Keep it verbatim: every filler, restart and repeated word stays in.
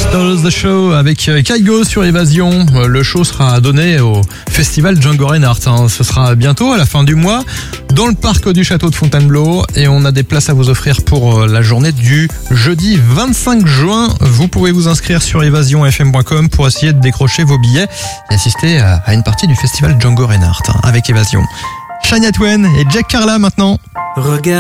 Crystals The Show avec Kygo sur Évasion. Le show sera donné au festival Django Reinhardt. Hein. Ce sera bientôt à la fin du mois dans le parc du château de Fontainebleau et on a des places à vous offrir pour la journée du jeudi vingt-cinq juin. Vous pouvez vous inscrire sur évasion f m point com pour essayer de décrocher vos billets et assister à une partie du festival Django Reinhardt hein, avec Évasion. Shania Twain et Jack Carla maintenant. Regarde.